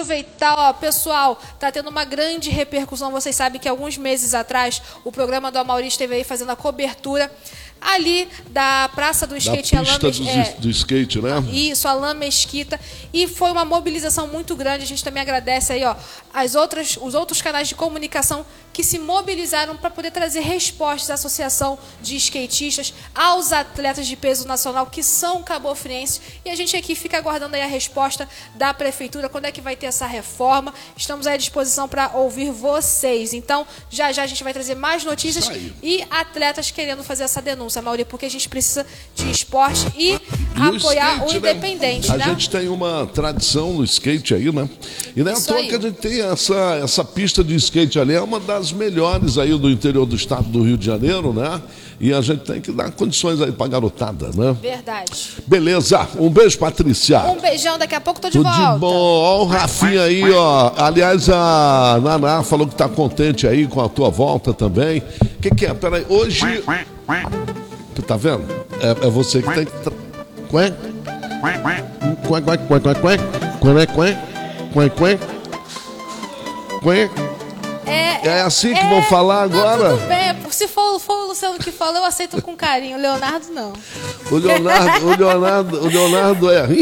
aproveitar, ó, pessoal, tá tendo uma grande repercussão. Vocês sabem que alguns meses atrás o programa do Amaury esteve aí fazendo a cobertura ali da Praça do Skate, da pista do skate, né? Isso, Alain Mesquita. E foi uma mobilização muito grande. A gente também agradece aí, ó, os outros canais de comunicação que se mobilizaram para poder trazer respostas à Associação de Skatistas, aos atletas de peso nacional que são cabofrienses. E a gente aqui fica aguardando aí a resposta da Prefeitura, quando é que vai ter essa reforma. Estamos aí à disposição para ouvir vocês. Então, já já a gente vai trazer mais notícias e atletas querendo fazer essa denúncia, Amaury, porque a gente precisa de esporte e apoiar skate, o independente, né? A gente tem uma tradição no skate aí, né? E não é à toa que a gente tem essa pista de skate ali, é uma das melhores aí do interior do estado do Rio de Janeiro, né? E a gente tem que dar condições aí pra garotada, né? Verdade. Beleza, um beijo, Patrícia. Um beijão, daqui a pouco tô de volta. Tudo de bom. Ó o Rafinha aí, ó. Aliás, a Naná falou que tá contente aí com a tua volta também. O que é? Peraí, hoje... Tu tá vendo? É você que tem que... É assim que vão falar agora? Tudo bem, se for o Luciano que fala, eu aceito com carinho. O Leonardo, não. O Leonardo é...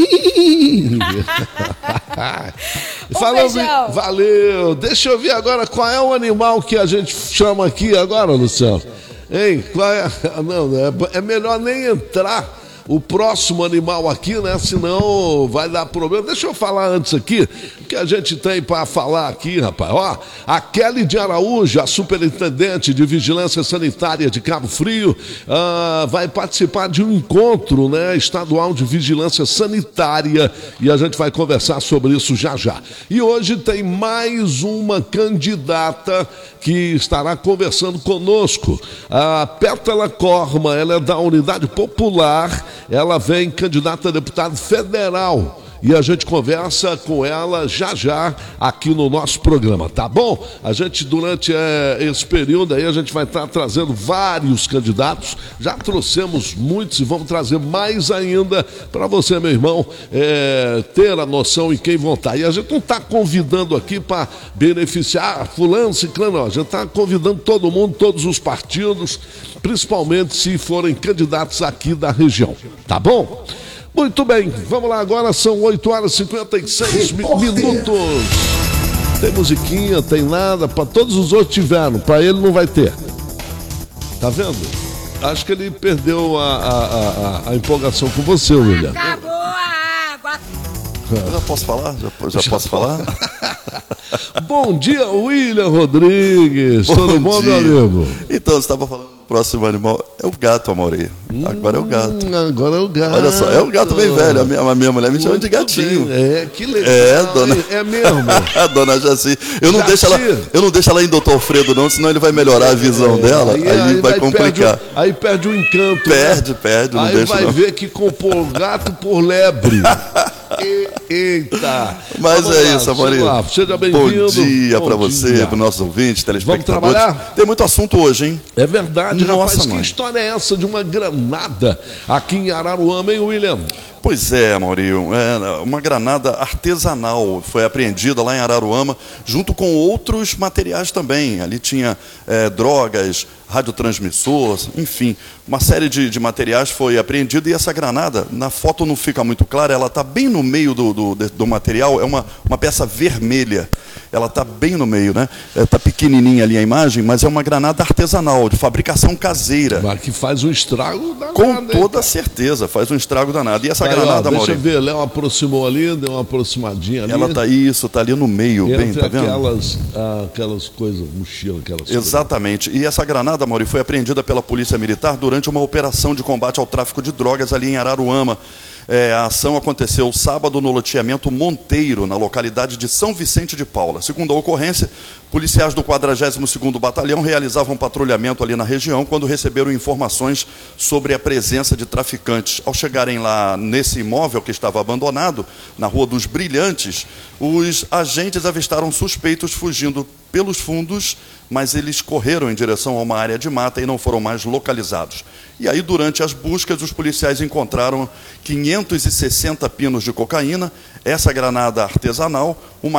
Falando, valeu. Deixa eu ver agora qual é o animal que a gente chama aqui agora, Luciano. Hein? Qual é? Não, é melhor nem entrar o próximo animal aqui, né? Senão vai dar problema. Deixa eu falar antes aqui, o que a gente tem para falar aqui, rapaz. Ó, a Kelly de Araújo, a superintendente de Vigilância Sanitária de Cabo Frio, vai participar de um encontro, né, estadual de Vigilância Sanitária, e a gente vai conversar sobre isso já já. E hoje tem mais uma candidata que estará conversando conosco. A Pétala Corma, ela é da Unidade Popular, ela vem candidata a deputada federal. E a gente conversa com ela já já aqui no nosso programa, tá bom? A gente, durante esse período aí, a gente vai estar trazendo vários candidatos. Já trouxemos muitos e vamos trazer mais ainda para você, meu irmão, ter a noção em quem vão estar. E a gente não está convidando aqui para beneficiar fulano, ciclano, não. A gente está convidando todo mundo, todos os partidos, principalmente se forem candidatos aqui da região, tá bom? Muito bem, vamos lá agora, são 8h56 minutos. Tem musiquinha, tem nada, para todos os outros tiveram, para ele não vai ter. Tá vendo? Acho que ele perdeu a empolgação com você, William. Acabou a água. Eu já posso falar? Já posso falar? Bom dia, William Rodrigues. Tudo bom, meu amigo? Então, você estava falando do próximo animal. É o gato, Amaury. Agora é o gato. Agora é o gato. Olha só, é o gato bem velho. A minha mulher me chama de gatinho. Bem. Que legal. Dona... É mesmo. A dona Jaci. Eu não deixo ela em Doutor Alfredo, não, senão ele vai melhorar a visão dela. Aí vai complicar. Aí perde o encanto. Perde. Não aí deixa, vai não. ver que comprou gato por lebre. Eita. Mas é isso, Amaury. Seja bem-vindo. Bom dia para você, para os nossos ouvintes, telespectadores. Vamos trabalhar? Tem muito assunto hoje, hein? É verdade, Nossa, rapaz. Que história é essa de uma granada aqui em Araruama, hein, William? Pois é, Amaury, uma granada artesanal foi apreendida lá em Araruama, junto com outros materiais também. Ali tinha drogas, radiotransmissor, enfim, uma série de materiais foi apreendido. E essa granada, na foto não fica muito clara, ela está bem no meio do material, é uma peça vermelha. Ela está bem no meio, né? Está pequenininha ali a imagem, mas é uma granada artesanal, de fabricação caseira. Mas que faz um estrago danado. Com toda certeza, faz um estrago danado. E essa granada, Amaury, Amaury... Deixa eu ver, Léo aproximou ali, deu uma aproximadinha ali. Ela está ali no meio, bem, tá vendo? Aquelas coisas, mochila, aquelas Exatamente. Coisas. E essa granada, Amaury, foi apreendida pela Polícia Militar durante uma operação de combate ao tráfico de drogas ali em Araruama. A ação aconteceu sábado no loteamento Monteiro, na localidade de São Vicente de Paula. Segundo a ocorrência, policiais do 42º Batalhão realizavam patrulhamento ali na região quando receberam informações sobre a presença de traficantes. Ao chegarem lá nesse imóvel que estava abandonado, na Rua dos Brilhantes, os agentes avistaram suspeitos fugindo pelos fundos, mas eles correram em direção a uma área de mata e não foram mais localizados. E aí, durante as buscas, os policiais encontraram 560 pinos de cocaína, essa granada artesanal, uma